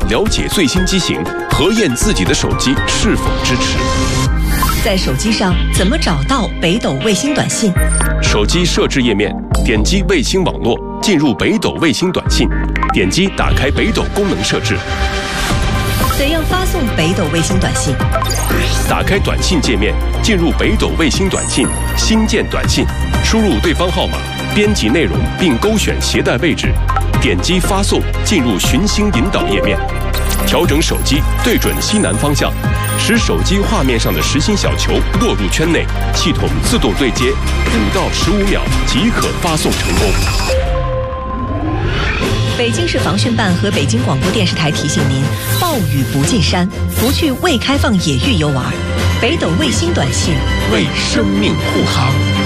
了解最新机型，核验自己的手机是否支持。 在手机上怎么找到北斗卫星短信？ 手机设置页面，点击卫星网络，进入北斗卫星短信，点击打开北斗功能设置。 怎样发送北斗卫星短信？ 打开短信界面，进入北斗卫星短信，新建短信，输入对方号码，编辑内容并勾选携带位置，点击发送，进入寻星引导页面，调整手机对准西南方向，使手机画面上的实心小球落入圈内，系统自动对接，5到15秒即可发送成功。 北京市防汛办和北京广播电视台提醒您：暴雨不进山，不去未开放野域游玩。北斗卫星短信， 为生命护航。